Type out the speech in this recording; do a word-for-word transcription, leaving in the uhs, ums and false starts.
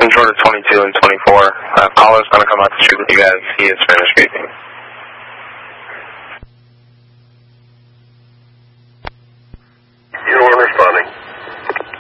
Jordan twenty-two and twenty-four. Uh, caller's going to come out to shoot with you guys. He is Spanish speaking.